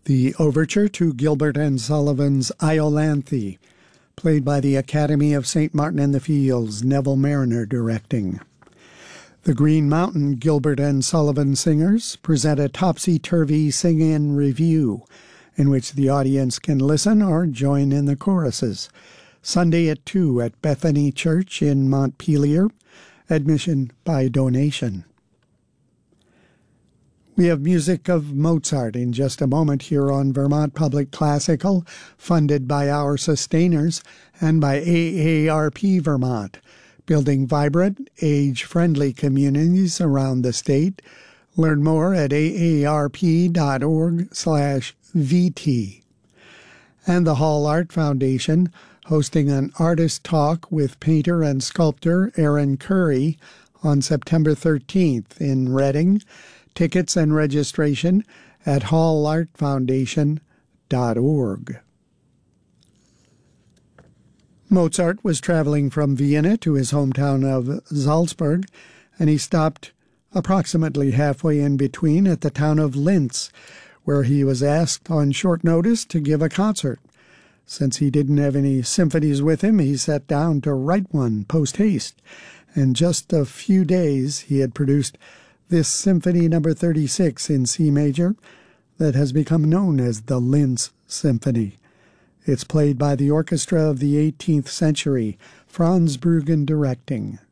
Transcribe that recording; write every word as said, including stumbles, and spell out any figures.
The overture to Gilbert and Sullivan's Iolanthe, played by the Academy of Saint Martin in the Fields, Neville Mariner directing. The Green Mountain Gilbert and Sullivan Singers present a topsy-turvy sing-in review in which the audience can listen or join in the choruses. Sunday at two at Bethany Church in Montpelier. Admission by donation. We have music of Mozart in just a moment here on Vermont Public Classical, funded by our sustainers and by A A R P Vermont, building vibrant, age-friendly communities around the state. Learn more at A A R P dot org slash V T. And the Hall Art Foundation, hosting an artist talk with painter and sculptor Aaron Curry on September thirteenth in Reading. Tickets and registration at hall art foundation dot org. Mozart was traveling from Vienna to his hometown of Salzburg, and he stopped approximately halfway in between at the town of Linz, where he was asked on short notice to give a concert. Since he didn't have any symphonies with him, he sat down to write one post-haste. In just a few days, he had produced this Symphony Number thirty-six in C major that has become known as the Linz Symphony. It's played by the Orchestra of the eighteenth century, Franz Bruggen directing.